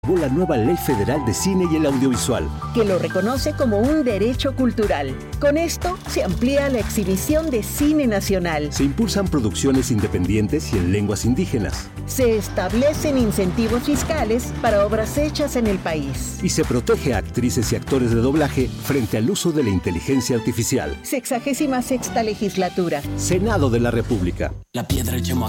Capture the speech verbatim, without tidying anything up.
la nueva Ley Federal de Cine y el Audiovisual, que lo reconoce como un derecho cultural. Con esto se amplía la exhibición de cine nacional. Se impulsan producciones independientes y en lenguas indígenas. Se establecen incentivos fiscales para obras hechas en el país. Y se protege a actrices y actores de doblaje frente al uso de la inteligencia artificial. Sexagésima sexta legislatura. Senado de la República. La piedra llama